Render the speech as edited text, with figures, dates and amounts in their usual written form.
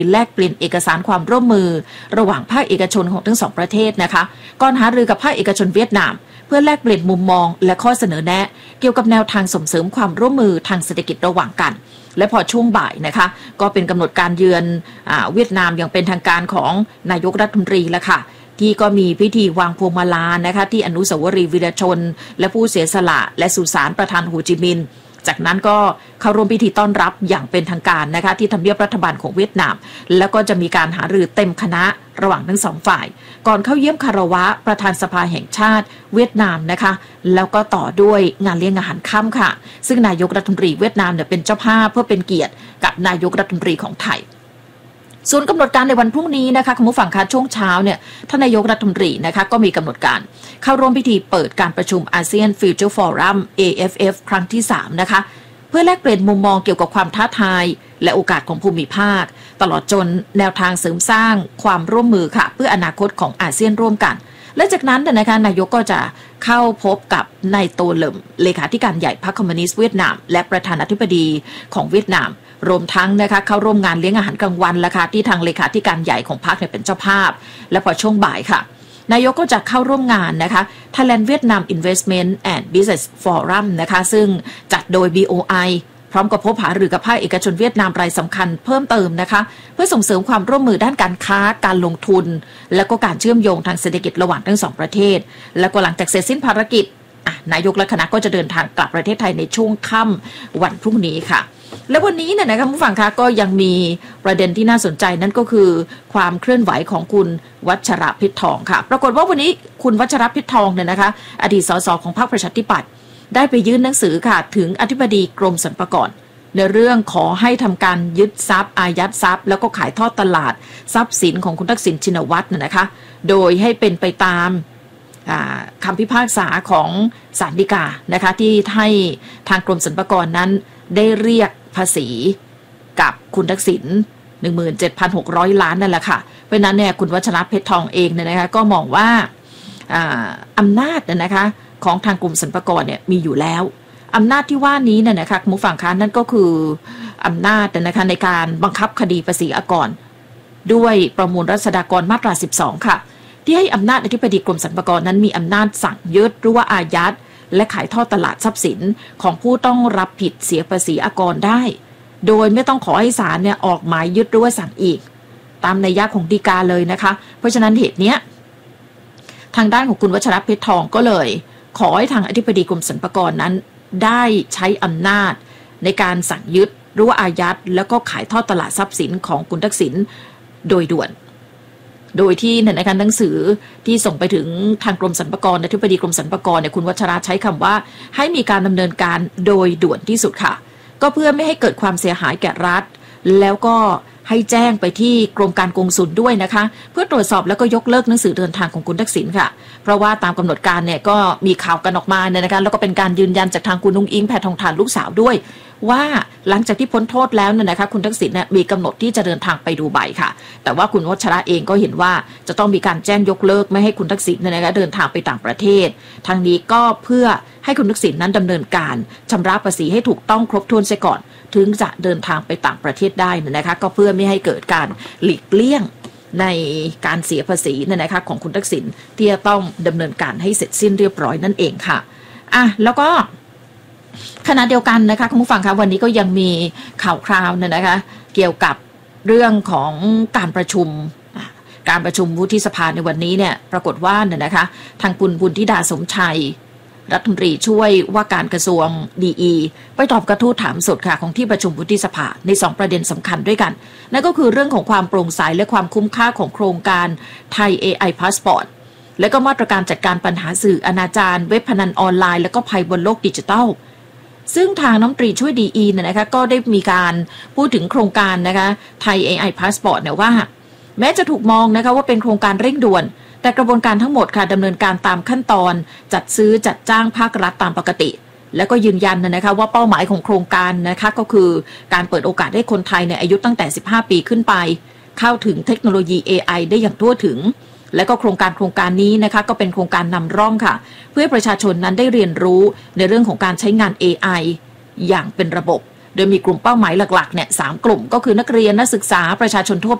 แลกเปลี่ยนเอกสารความร่วมมือระหว่างภาคเอกชนของทั้งสองประเทศนะคะก่อนหารือกับภาคเอกชนเวียดนามเพื่อแลกเปลี่ยนมุมมองและข้อเสนอแนะเกี่ยวกับแนวทางส่งเสริมความร่วมมือทางเศรษฐกิจระหว่างกันและพอช่วงบ่ายนะคะก็เป็นกำหนดการเยือนเวียดนามอย่างเป็นทางการของนายกรัฐมนตรีแล้วค่ะที่ก็มีพิธีวางพวงมาลานะคะที่อนุสาวรีย์วีรชนและผู้เสียสละและสุสานประธานโฮจิมินห์จากนั้นก็เข้าร่วมพิธีต้อนรับอย่างเป็นทางการนะคะที่ทำเนียบรัฐบาลของเวียดนามแล้วก็จะมีการหารือเต็มคณะระหว่างทั้งสองฝ่ายก่อนเข้าเยี่ยมคารวะประธานสภาแห่งชาติเวียดนามนะคะแล้วก็ต่อด้วยงานเลี้ยงอาหารค่ำค่ะซึ่งนายกรัฐมนตรีเวียดนามเนี่ยเป็นเจ้าภาพเพื่อเป็นเกียรติกับนายกรัฐมนตรีของไทยส่วนกำหนดการในวันพรุ่งนี้นะคะคุณผู้ฟังคะช่วงเช้าเนี่ยท่านนายกรัฐมนตรีนะคะก็มีกำหนดการเข้าร่วมพิธีเปิดการประชุมอาเซียนฟิวเจอร์ฟอรัม AFF ครั้งที่3นะคะเพื่อแลกเปลี่ยนมุมมองเกี่ยวกับความท้าทายและโอกาสของภูมิภาคตลอดจนแนวทางเสริมสร้างความร่วมมือค่ะเพื่ออนาคตของอาเซียนร่วมกันและจากนั้นนะคะนายกก็จะเข้าพบกับนายโตเหลิมเลขาธิการใหญ่พรรคคอมมิวนิสต์เวียดนามและประธานาธิบดีของเวียดนามรวมทั้งนะคะเข้าร่วมงานเลี้ยงอาหารกลางวันและค่ะที่ทางเลขาธิการใหญ่ของพรรคเป็นเจ้าภาพและพอช่วงบ่ายค่ะนายกก็จะเข้าร่วมงานนะคะ Thailand Vietnam Investment and Business Forum นะคะซึ่งจัดโดย BOI พร้อมกับพบหารือกับภาคเอกชนเวียดนามรายสำคัญเพิ่มเติมนะคะเพื่อส่งเสริมความร่วมมือด้านการค้าการลงทุนและก็การเชื่อมโยงทางเศรษฐกิจระหว่างทั้งสองประเทศแล้วก็หลังจากเสร็จสิ้นภารกิจนายกและคณะก็จะเดินทางกลับประเทศไทยในช่วงค่ำวันพรุ่งนี้ค่ะและวันนี้เนี่ยนะคะผู้ฟังคะก็ยังมีประเด็นที่น่าสนใจนั่นก็คือความเคลื่อนไหวของคุณวัชรพิษทองค่ะปรากฏว่าวันนี้คุณวัชรพิษทองเนี่ยนะคะอดีตสสของพรรคประชาธิปัตย์ได้ไปยื่นหนังสือค่ะถึงอธิบดีกรมสรรพากรในเรื่องขอให้ทำการยึดทรัพย์อายัดทรัพย์แล้วก็ขายทอดตลาดทรัพย์สินของคุณทักษิณชินวัตรนะคะโดยให้เป็นไปตามคำพิพากษาของศาลฎีกานะคะที่ให้ทางกรมสรรพากรนั้นได้เรียกภาษีกับคุณทักษิณ 17,600 ล้านนั่นแหละค่ะเพราะนั้นเนี่ยคุณวัชรเพชรทองเองเนี่ยนะคะก็มองว่าอำนาจนะคะของทางกรมสรรพากรเนี่ยมีอยู่แล้วอำนาจที่ว่านี้เนี่ยนะคะคุณผู้ฟังคะนั่นก็คืออำนาจนะคะในการบังคับคดีภาษีอากรด้วยประมวลรัษฎากรมาตรา 12 ค่ะที่ให้อำนาจอธิบดีกรมสรรพากรนั้นมีอำนาจสั่งยึดหรือว่าอายัดและขายทอดตลาดทรัพย์สินของผู้ต้องรับผิดเสียภาษีอากรได้โดยไม่ต้องขอให้ศาลเนี่ยออกหมายยึดหรือว่าสั่งอีกตามนัยยะของฎีกาเลยนะคะเพราะฉะนั้นเหตุเนี้ยทางด้านของคุณวัชรเพชรทองก็เลยขอให้ทางอธิบดีกรมสรรพากรนั้นได้ใช้อำนาจในการสั่งยึดหรือว่าอายัดแล้วก็ขายทอดตลาดทรัพย์สินของคุณทักษิณโดยด่วนโดยที่ในการหนังสือที่ส่งไปถึงทางกรมสรรพากรอธิบดีกรมสรรพากรเนี่ยคุณวัชราใช้คำว่าให้มีการดำเนินการโดยด่วนที่สุดค่ะก็เพื่อไม่ให้เกิดความเสียหายแก่รัฐแล้วก็ให้แจ้งไปที่กรมการกงสุลด้วยนะคะเพื่อตรวจสอบแล้วก็ยกเลิกหนังสือเดินทางของคุณทักษิณค่ะเพราะว่าตามกำหนดการเนี่ยก็มีข่าวกันออกมาเนี่ยนะคะแล้วก็เป็นการยืนยันจากทางคุณนุ้งอิงแพทองธารลูกสาวด้วยว่าหลังจากที่พ้นโทษแล้วเนี่ยนะคะคุณทักษิณเนี่ยมีกำหนดที่จะเดินทางไปดูไบค่ะแต่ว่าคุณวัชระเองก็เห็นว่าจะต้องมีการแจ้งยกเลิกไม่ให้คุณทักษิณเนี่ยนะคะเดินทางไปต่างประเทศทางนี้ก็เพื่อให้คุณทักษิณนั้นดำเนินการชำระภาษีให้ถูกต้องครบถ้วนเสียก่อนถึงจะเดินทางไปต่างประเทศได้นะคะก็เพื่อไม่ให้เกิดการหลีกเลี่ยงในการเสียภาษีนะคะของคุณทักษิณที่จะต้องดำเนินการให้เสร็จสิ้นเรียบร้อยนั่นเองค่ะแล้วก็ขณะเดียวกันนะคะคุณผู้ฟังคะวันนี้ก็ยังมีข่าวคราวนะคะเกี่ยวกับเรื่องของการประชุมวุฒิสภาในวันนี้เนี่ยปรากฏว่านะคะทางคุณบุญธิดาสมชัยรัฐมนตรีช่วยว่าการกระทรวงดีไปตอบกระทู้ถามสดค่ะของที่ประชุมวุฒิสภาใน2ประเด็นสำคัญด้วยกันนั่นก็คือเรื่องของความโปร่งใสและความคุ้มค่าของโครงการไทย AI Passport และก็มาตรการจัดการปัญหาสื่ออนาจารเว็บพนันออนไลน์และก็ภัยบนโลกดิจิทัลซึ่งทางน้ำตรีช่วยดีนะคะก็ได้มีการพูดถึงโครงการนะคะไทย AI Passport เนี่ยว่าแม้จะถูกมองนะคะว่าเป็นโครงการเร่งด่วนแต่กระบวนการทั้งหมดค่ะดำเนินการตามขั้นตอนจัดซื้อจัดจ้างภาครัฐตามปกติแล้วก็ยืนยันนะคะว่าเป้าหมายของโครงการนะคะก็คือการเปิดโอกาสให้คนไทยในอายุตั้งแต่15ปีขึ้นไปเข้าถึงเทคโนโลยี AI ได้อย่างทั่วถึงและก็โครงการนี้นะคะก็เป็นโครงการนำร่องค่ะเพื่อให้ประชาชนนั้นได้เรียนรู้ในเรื่องของการใช้งาน AI อย่างเป็นระบบโดยมีกลุ่มเป้าหมายหลักๆเนี่ย3 กลุ่มก็คือนักเรียนนักศึกษาประชาชนทั่ว